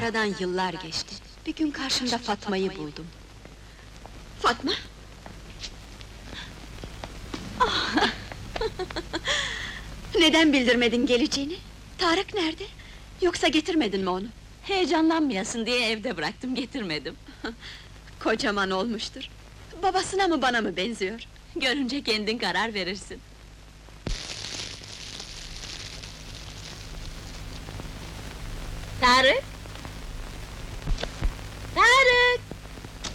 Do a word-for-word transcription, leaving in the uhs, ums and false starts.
Aradan yıllar geçti. Bir gün karşımda Fatma'yı buldum. Fatma? Ah! Neden bildirmedin geleceğini? Tarık nerede? Yoksa getirmedin mi onu? Heyecanlanmayasın diye evde bıraktım, getirmedim. Kocaman olmuştur. Babasına mı bana mı benziyor? Görünce kendin karar verirsin. Tarık!